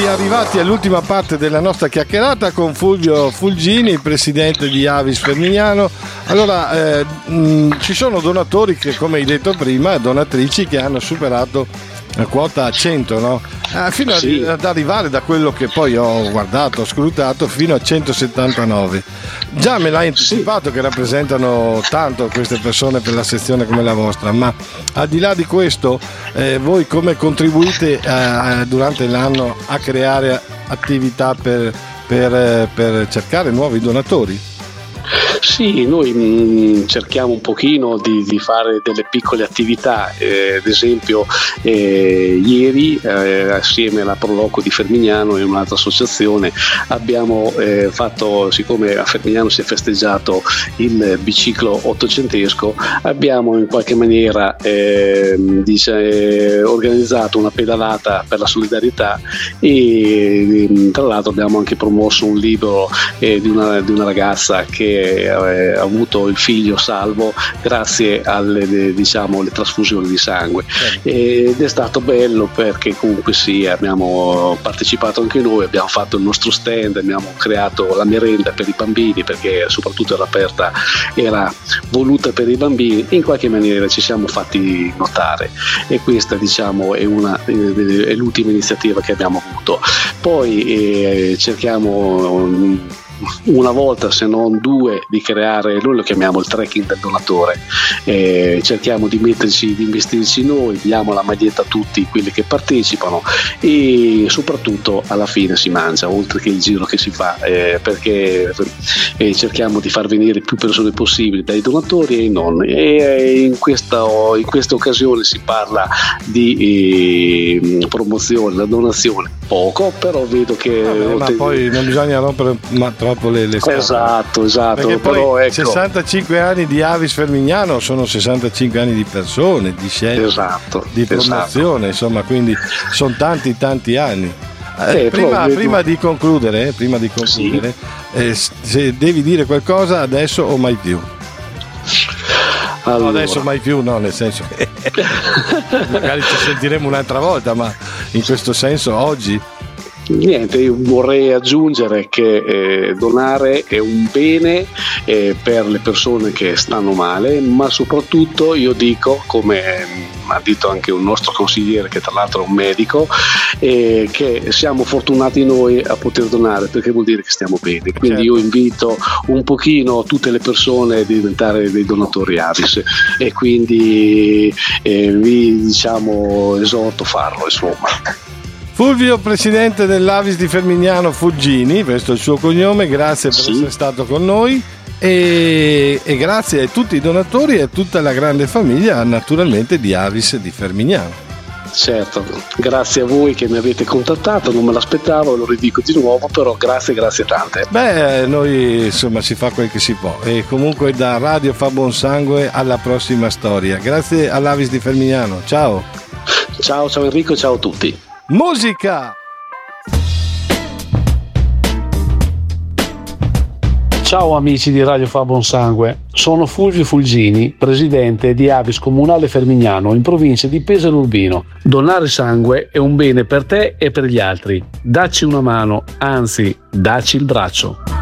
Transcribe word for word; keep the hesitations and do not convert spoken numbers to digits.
arrivati all'ultima parte della nostra chiacchierata con Fulvio Fulgini, presidente di Avis Fermignano. Allora, eh, mh, ci sono donatori che, come hai detto prima, donatrici che hanno superato la quota cento, no? Eh, fino sì. ad arrivare, da quello che poi ho guardato, ho scrutato, fino a centosettantanove. Già me l'hai anticipato, sì, che rappresentano tanto queste persone per la sezione come la vostra, ma al di là di questo, eh, voi come contribuite eh, durante l'anno a creare attività per, per, per cercare nuovi donatori? Sì, noi mh, cerchiamo un pochino di, di fare delle piccole attività, eh, ad esempio eh, ieri eh, assieme alla Proloco di Fermignano e un'altra associazione abbiamo eh, fatto, siccome a Fermignano si è festeggiato il biciclo ottocentesco, abbiamo in qualche maniera eh, dice, eh, organizzato una pedalata per la solidarietà e tra l'altro abbiamo anche promosso un libro eh, di, una, di una ragazza che ha avuto il figlio salvo grazie alle, diciamo, le trasfusioni di sangue, ed è stato bello perché comunque sì, abbiamo partecipato anche noi, abbiamo fatto il nostro stand, abbiamo creato la merenda per i bambini perché soprattutto era aperta, era voluta per i bambini, in qualche maniera ci siamo fatti notare e questa diciamo è, una, è l'ultima iniziativa che abbiamo avuto. Poi eh, cerchiamo una volta se non due di creare, noi lo chiamiamo il trekking del donatore, eh, cerchiamo di metterci, di investirci noi, diamo la maglietta a tutti quelli che partecipano e soprattutto alla fine si mangia, oltre che il giro che si fa, eh, perché eh, cerchiamo di far venire più persone possibili dai donatori e non, e in questa, in questa occasione si parla di eh, promozione, la donazione poco, però vedo che Vabbè, ma poi non bisogna rompere ma troppo le, le scatole. Esatto, esatto. Perché poi però, ecco, sessantacinque anni di Avis Fermignano sono sessantacinque anni di persone, di scelte, esatto, di promozione, esatto. Insomma, quindi sono tanti tanti anni. Eh, eh, prima, vedo... prima di concludere, prima di concludere, sì. eh, se devi dire qualcosa adesso o mai più? Allora. No, adesso mai più, no, nel senso che magari ci sentiremo un'altra volta, ma in questo senso oggi. Niente, io vorrei aggiungere che eh, donare è un bene eh, per le persone che stanno male, ma soprattutto io dico, come ha detto anche un nostro consigliere che tra l'altro è un medico, eh, che siamo fortunati noi a poter donare perché vuol dire che stiamo bene, quindi certo. Io invito un pochino tutte le persone a diventare dei donatori Avis e quindi eh, vi diciamo esorto a farlo, insomma. Fulvio, presidente dell'Avis di Fermignano Fulgini, questo è il suo cognome, grazie per sì. essere stato con noi e, e grazie a tutti i donatori e a tutta la grande famiglia naturalmente di Avis di Fermignano. Certo, grazie a voi che mi avete contattato, non me l'aspettavo, lo ridico di nuovo, però grazie, grazie tante. Beh, noi insomma si fa quel che si può e comunque da Radio Fa Buon Sangue alla prossima storia. Grazie all'Avis di Fermignano, ciao. Ciao, ciao Enrico, ciao a tutti. Musica! Ciao amici di Radio Fa Buon Sangue, sono Fulvio Fulgini, presidente di Avis Comunale Fermignano in provincia di Pesaro Urbino. Donare sangue è un bene per te e per gli altri. Dacci una mano, anzi, dacci il braccio.